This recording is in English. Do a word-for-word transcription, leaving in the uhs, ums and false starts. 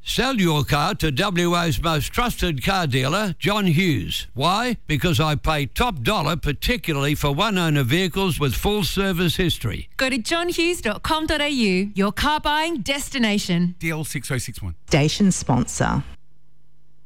Sell your car to W A's most trusted car dealer, John Hughes. Why? Because I pay top dollar, particularly for one-owner vehicles with full service history. Go to john hughes dot com dot a u, your car buying destination. D L six oh six one. Station sponsor.